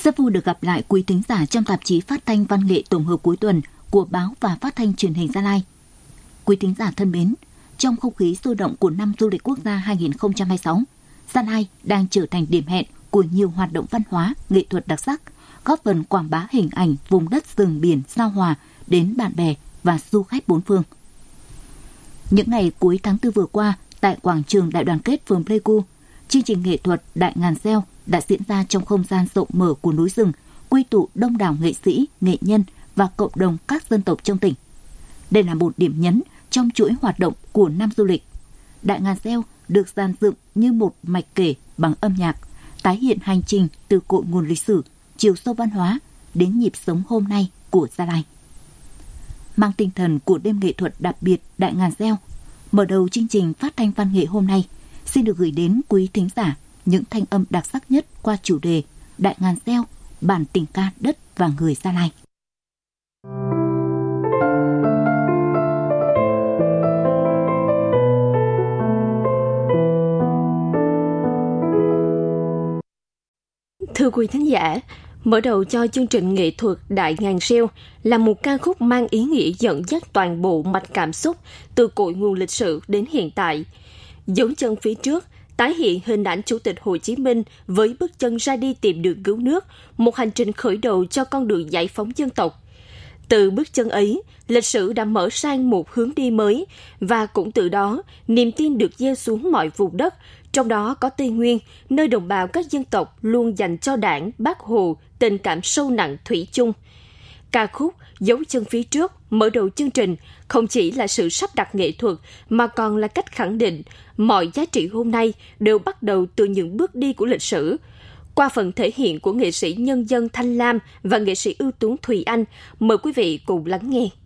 Rất vui được gặp lại quý thính giả trong tạp chí phát thanh văn nghệ tổng hợp cuối tuần của báo và phát thanh truyền hình Gia Lai. Quý thính giả thân mến, trong không khí sôi động của năm du lịch quốc gia 2026, Gia Lai đang trở thành điểm hẹn của nhiều hoạt động văn hóa, nghệ thuật đặc sắc, góp phần quảng bá hình ảnh vùng đất rừng biển giao hòa đến bạn bè và du khách bốn phương. Những ngày cuối tháng 4 vừa qua, tại quảng trường Đại đoàn kết phường Pleiku, chương trình nghệ thuật Đại ngàn reo đã diễn ra trong không gian rộng mở của núi rừng, quy tụ đông đảo nghệ sĩ, nghệ nhân và cộng đồng các dân tộc trong tỉnh. Đây là một điểm nhấn trong chuỗi hoạt động của năm du lịch. Đại ngàn reo được dàn dựng như một mạch kể bằng âm nhạc, tái hiện hành trình từ cội nguồn lịch sử, chiều sâu văn hóa đến nhịp sống hôm nay của Gia Lai. Mang tinh thần của đêm nghệ thuật đặc biệt Đại ngàn reo, mở đầu chương trình phát thanh văn nghệ hôm nay, xin được gửi đến quý thính giả những thanh âm đặc sắc nhất qua chủ đề Đại ngàn reo, bản tình ca đất và người Gia Lai. Thưa quý thính giả, mở đầu cho chương trình nghệ thuật Đại ngàn reo là một ca khúc mang ý nghĩa dẫn dắt toàn bộ mạch cảm xúc từ cội nguồn lịch sử đến hiện tại. Dấu chân phía trước tái hiện hình ảnh Chủ tịch Hồ Chí Minh với bước chân ra đi tìm đường cứu nước, một hành trình khởi đầu cho con đường giải phóng dân tộc. Từ bước chân ấy, lịch sử đã mở sang một hướng đi mới và cũng từ đó, niềm tin được gieo xuống mọi vùng đất, trong đó có Tây Nguyên, nơi đồng bào các dân tộc luôn dành cho Đảng, Bác Hồ tình cảm sâu nặng thủy chung. Ca khúc Dấu chân phía trước mở đầu chương trình không chỉ là sự sắp đặt nghệ thuật mà còn là cách khẳng định mọi giá trị hôm nay đều bắt đầu từ những bước đi của lịch sử. Qua phần thể hiện của nghệ sĩ nhân dân Thanh Lam và nghệ sĩ ưu tú Thùy Anh, mời quý vị cùng lắng nghe.